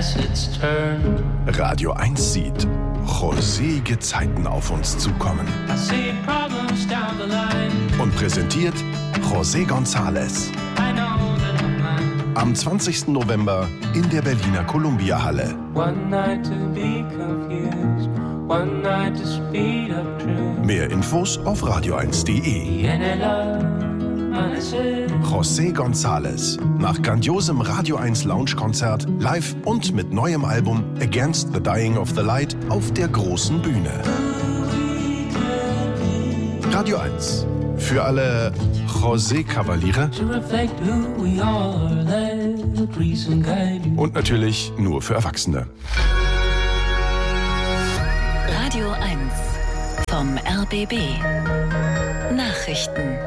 acids turn. Radio 1 sieht rosige Zeiten auf uns zukommen. I see problems down the line. Und präsentiert José González. I know that I'm mine. Am 20. November in der Berliner Columbia-Halle. One night to be confused, one night to speed up truth. Mehr Infos auf radio1.de. José González. Nach grandiosem Radio 1 Lounge-Konzert, live und mit neuem Album Against the Dying of the Light auf der großen Bühne. Radio 1. Für alle José-Kavaliere. Und natürlich nur für Erwachsene. Radio 1 vom RBB. Nachrichten.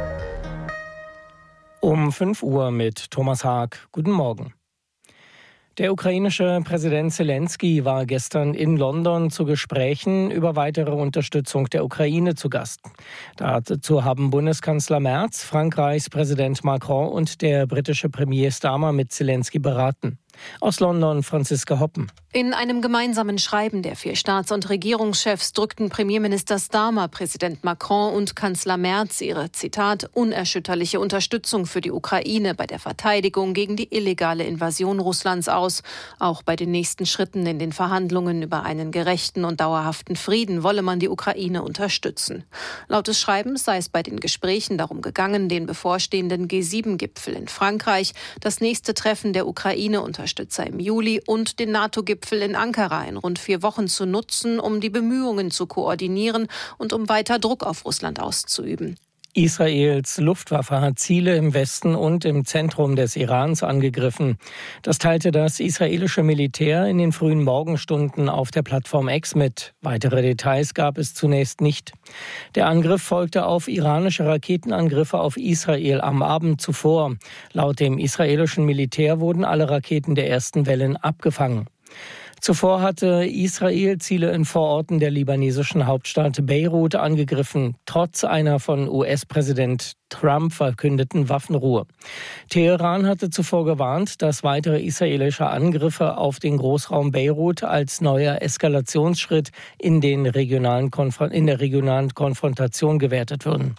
Um 5 Uhr mit Thomas Haag. Guten Morgen. Der ukrainische Präsident Zelensky war gestern in London zu Gesprächen über weitere Unterstützung der Ukraine zu Gast. Dazu haben Bundeskanzler Merz, Frankreichs Präsident Macron und der britische Premier Starmer mit Zelensky beraten. Aus London Franziska Hoppen. In einem gemeinsamen Schreiben der 4 Staats- und Regierungschefs drückten Premierminister Starmer, Präsident Macron und Kanzler Merz ihre, Zitat, unerschütterliche Unterstützung für die Ukraine bei der Verteidigung gegen die illegale Invasion Russlands aus. Auch bei den nächsten Schritten in den Verhandlungen über einen gerechten und dauerhaften Frieden wolle man die Ukraine unterstützen. Laut des Schreibens sei es bei den Gesprächen darum gegangen, den bevorstehenden G7-Gipfel in Frankreich, das nächste Treffen der Ukraine-Unterstützer im Juli und den NATO-Gipfel in Ankara in rund 4 Wochen zu nutzen, um die Bemühungen zu koordinieren und um weiter Druck auf Russland auszuüben. Israels Luftwaffe hat Ziele im Westen und im Zentrum des Irans angegriffen. Das teilte das israelische Militär in den frühen Morgenstunden auf der Plattform X mit. Weitere Details gab es zunächst nicht. Der Angriff folgte auf iranische Raketenangriffe auf Israel am Abend zuvor. Laut dem israelischen Militär wurden alle Raketen der ersten Wellen abgefangen. Zuvor hatte Israel Ziele in Vororten der libanesischen Hauptstadt Beirut angegriffen, trotz einer von US-Präsident Trump verkündeten Waffenruhe. Teheran hatte zuvor gewarnt, dass weitere israelische Angriffe auf den Großraum Beirut als neuer Eskalationsschritt in der regionalen Konfrontation gewertet würden.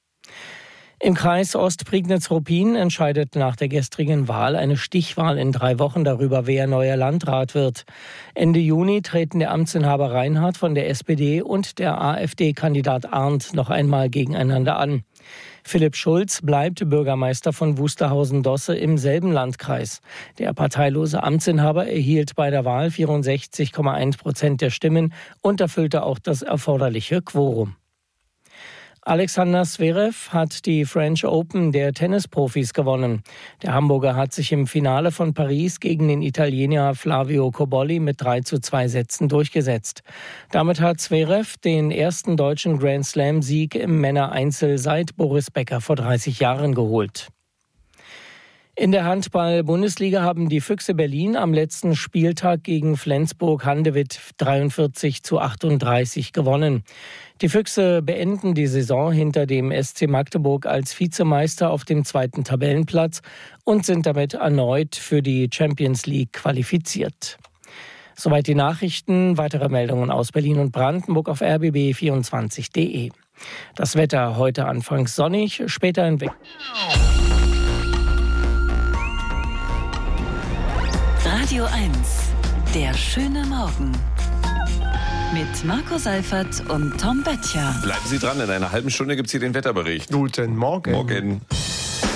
Im Kreis Ostprignitz-Ruppin entscheidet nach der gestrigen Wahl eine Stichwahl in 3 Wochen darüber, wer neuer Landrat wird. Ende Juni treten der Amtsinhaber Reinhardt von der SPD und der AfD-Kandidat Arndt noch einmal gegeneinander an. Philipp Schulz bleibt Bürgermeister von Wusterhausen-Dosse im selben Landkreis. Der parteilose Amtsinhaber erhielt bei der Wahl 64,1% der Stimmen und erfüllte auch das erforderliche Quorum. Alexander Zverev hat die French Open der Tennisprofis gewonnen. Der Hamburger hat sich im Finale von Paris gegen den Italiener Flavio Cobolli mit 3:2 Sätzen durchgesetzt. Damit hat Zverev den ersten deutschen Grand-Slam-Sieg im Männereinzel seit Boris Becker vor 30 Jahren geholt. In der Handball-Bundesliga haben die Füchse Berlin am letzten Spieltag gegen Flensburg-Handewitt 43:38 gewonnen. Die Füchse beenden die Saison hinter dem SC Magdeburg als Vizemeister auf dem 2. Tabellenplatz und sind damit erneut für die Champions League qualifiziert. Soweit die Nachrichten. Weitere Meldungen aus Berlin und Brandenburg auf rbb24.de. Das Wetter heute anfangs sonnig, später hinweg. Radio 1, der schöne Morgen. Mit Marco Seifert und Tom Böttcher. Bleiben Sie dran, in einer halben Stunde gibt es hier den Wetterbericht. Guten Morgen. Morgen.